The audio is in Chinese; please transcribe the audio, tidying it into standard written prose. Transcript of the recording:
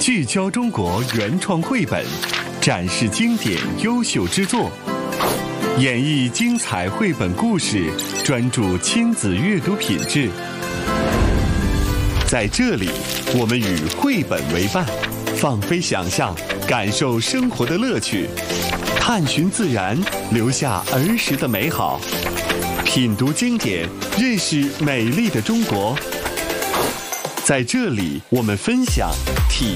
聚焦中国原创绘本，展示经典优秀之作，演绎精彩绘本故事，专注亲子阅读品质。在这里，我们与绘本为伴，放飞想象，感受生活的乐趣，探寻自然，留下儿时的美好，品读经典，认识美丽的中国。在这里，我们分享体